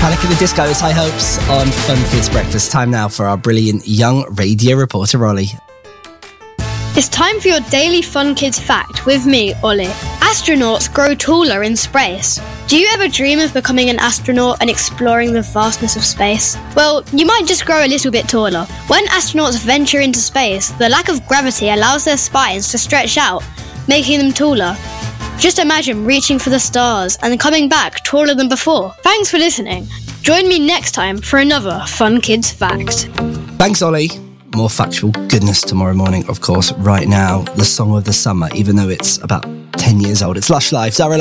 Panic at the Disco is High Hopes on Fun Kids Breakfast. Time now for our brilliant young radio reporter, Ollie. It's time for your daily Fun Kids fact with me, Ollie. Astronauts grow taller in space. Do you ever dream of becoming an astronaut and exploring the vastness of space? Well, you might just grow a little bit taller. When astronauts venture into space, the lack of gravity allows their spines to stretch out, making them taller. Just imagine reaching for the stars and coming back taller than before. Thanks for listening. Join me next time for another Fun Kids fact. Thanks, Ollie. More factual goodness tomorrow morning, of course. Right now, the song of the summer, even though it's about 10 years old. It's Lush Live, Zara